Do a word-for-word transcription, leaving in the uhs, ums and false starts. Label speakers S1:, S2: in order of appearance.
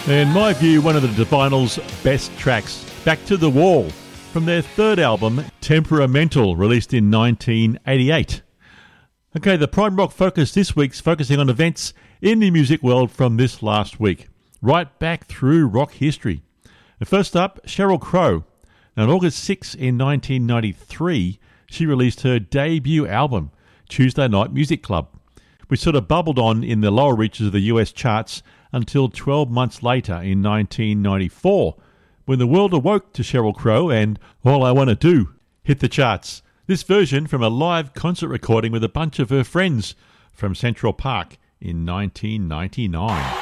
S1: In my view, one of the Divinyls' best tracks, Back to the Wall, from their third album, Temperamental, released in nineteen eighty-eight. Okay, the Prime Rock Focus this week's focusing on events in the music world from this last week, right back through rock history. And first up, Sheryl Crow. Now, on August sixth in nineteen ninety-three, she released her debut album, Tuesday Night Music Club, which sort of bubbled on in the lower reaches of the U S charts until twelve months later in nineteen ninety-four, when the world awoke to Sheryl Crow and All I Want to Do hit the charts. This version from a live concert recording with a bunch of her friends from Central Park in nineteen ninety-nine.